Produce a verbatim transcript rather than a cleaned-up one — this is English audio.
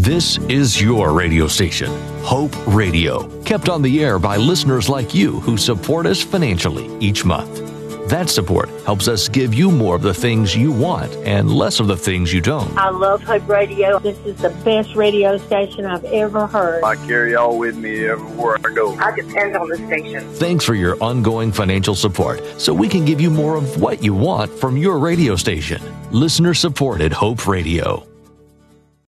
This is your radio station, Hope Radio, kept on the air by listeners like you who support us financially each month. That support helps us give you more of the things you want and less of the things you don't. I love Hope Radio. This is the best radio station I've ever heard. I carry y'all with me everywhere I go. I depend on the station. Thanks for your ongoing financial support so we can give you more of what you want from your radio station. Listener supported Hope Radio.